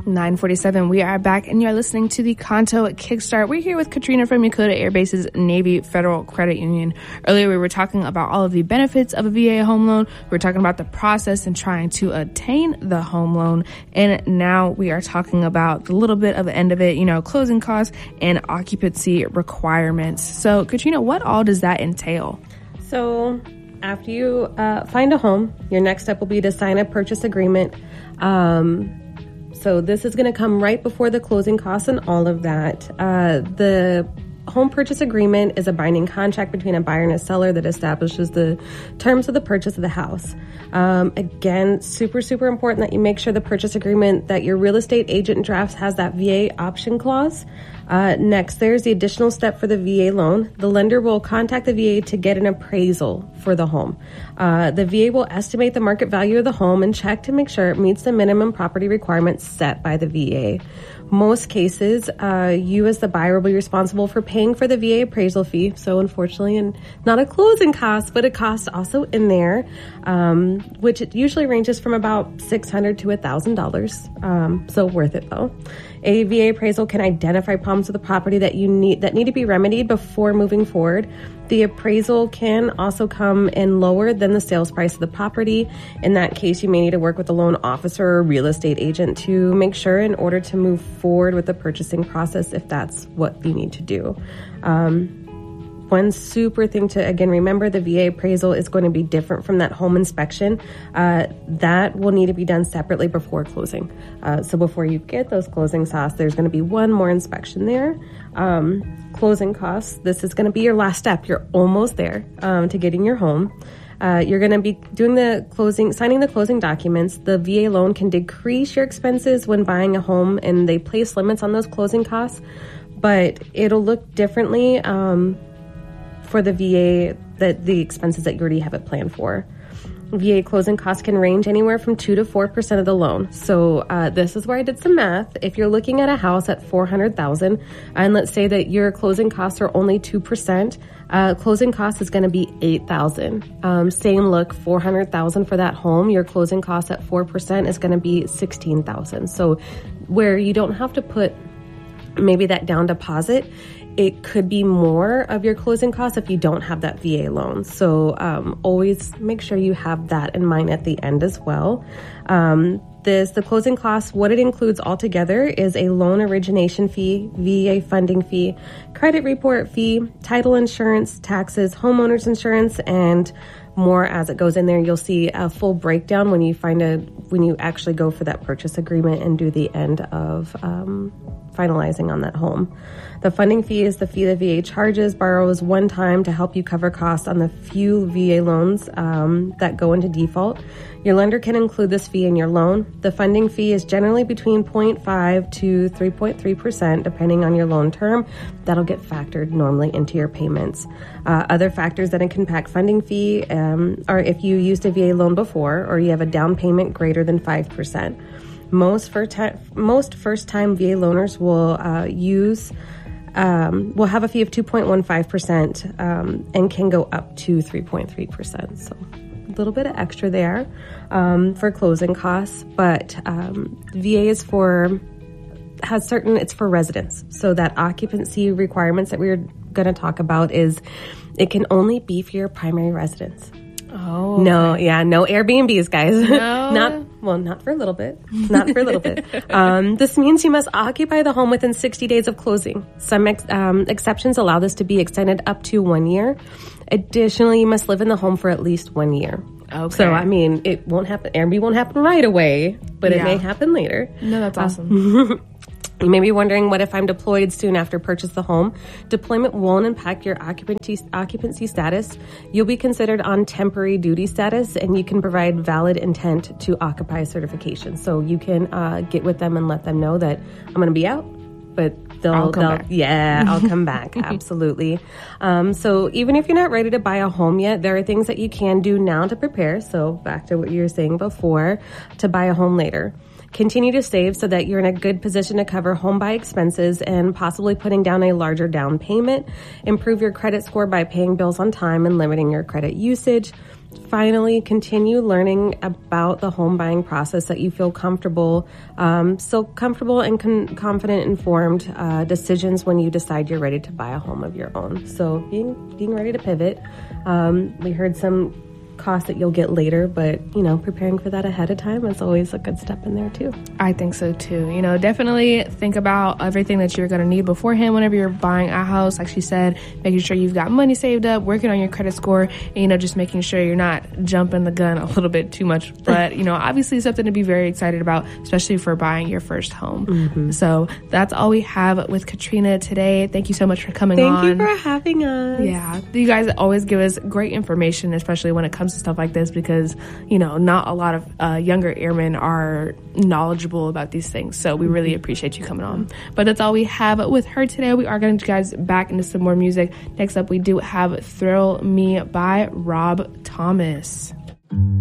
9:47. We are back, and you're listening to the Kanto Kickstart. We're here with Katrina from Yokota Air Base's Navy Federal Credit Union. Earlier, we were talking about all of the benefits of a VA home loan. We were talking about the process and trying to attain the home loan. And now we are talking about a little bit of the end of it, closing costs and occupancy requirements. So, Katrina, what all does that entail? So, after you find a home, your next step will be to sign a purchase agreement. So this is going to come right before the closing costs and all of that. The home purchase agreement is a binding contract between a buyer and a seller that establishes the terms of the purchase of the house. Again, super, super important that you make sure the purchase agreement that your real estate agent drafts has that VA option clause. Next, there's the additional step for the VA loan. The lender will contact the VA to get an appraisal for the home. The VA will estimate the market value of the home and check to make sure it meets the minimum property requirements set by the VA. Most cases, you as the buyer will be responsible for paying for the VA appraisal fee. So unfortunately, and not a closing cost, but a cost also in there, which it usually ranges from about $600 to $1,000. So worth it though. A VA appraisal can identify problems with the property that need to be remedied before moving forward. The appraisal can also come in lower than the sales price of the property. In that case, you may need to work with a loan officer or real estate agent to make sure in order to move forward with the purchasing process if that's what you need to do. One super thing to, again, remember, the VA appraisal is going to be different from that home inspection. That will need to be done separately before closing. So before you get those closing costs, there's going to be one more inspection there. Closing costs, this is going to be your last step. You're almost there to getting your home. You're going to be doing signing the closing documents. The VA loan can decrease your expenses when buying a home, and they place limits on those closing costs, but it'll look differently for the VA, the expenses that you already have it planned for. VA closing costs can range anywhere from 2 to 4% of the loan. So this is where I did some math. If you're looking at a house at $400,000, and let's say that your closing costs are only 2%, closing cost is going to be $8,000. Same look, $400,000 for that home. Your closing cost at 4% is going to be $16,000. So where you don't have to put maybe that down deposit, it could be more of your closing costs if you don't have that VA loan. So always make sure you have that in mind at the end as well. The closing costs, what it includes altogether is a loan origination fee, VA funding fee, credit report fee, title insurance, taxes, homeowners insurance, and more as it goes in there. You'll see a full breakdown when you actually go for that purchase agreement and do the end of finalizing on that home. The funding fee is the fee the VA charges borrowers one time to help you cover costs on the few VA loans that go into default. Your lender can include this fee in your loan. The funding fee is generally between 0.5 to 3.3% depending on your loan term. That'll get factored normally into your payments. Other factors that can impact funding fee are if you used a VA loan before or you have a down payment greater than 5%. Most first-time VA loaners will will have a fee of 2.15% and can go up to 3.3%. So a little bit of extra there for closing costs, but VA is for residents. So that occupancy requirements that we're going to talk about it can only be for your primary residence. Oh, no, okay. Yeah, no Airbnbs, guys. No. Not for a little bit. Not for a little bit. This means you must occupy the home within 60 days of closing. Some exceptions allow this to be extended up to 1 year. Additionally, you must live in the home for at least 1 year. Okay. So, it won't happen. Airbnb won't happen right away, but it may happen later. No, that's awesome. You may be wondering, what if I'm deployed soon after purchase the home? Deployment won't impact your occupancy status. You'll be considered on temporary duty status, and you can provide valid intent to occupy certification. So you can get with them and let them know that I'm going to be out, but I'll come back. Absolutely. So even if you're not ready to buy a home yet, there are things that you can do now to prepare. So back to what you were saying before, to buy a home later. Continue to save so that you're in a good position to cover home buy expenses and possibly putting down a larger down payment. Improve your credit score by paying bills on time and limiting your credit usage. finally continue learning about the home buying process so that you feel comfortable, so comfortable and confident, informed decisions when you decide you're ready to buy a home of your own. So being ready to pivot. We heard some costs that you'll get later, but preparing for that ahead of time is always a good step in there too. I think so too. Definitely think about everything that you're going to need beforehand whenever you're buying a house. Like she said, making sure you've got money saved up, working on your credit score, and just making sure you're not jumping the gun a little bit too much. But obviously something to be very excited about, especially for buying your first home. Mm-hmm. So that's all we have with Katrina today. Thank you so much for coming on. Thank you for having us. Yeah, you guys always give us great information, especially when it comes to stuff like this, because not a lot of younger airmen are knowledgeable about these things, so we really appreciate you coming on. But that's all we have with her today. We are going to guys back into some more music. Next up, we do have Thrill Me by Rob Thomas.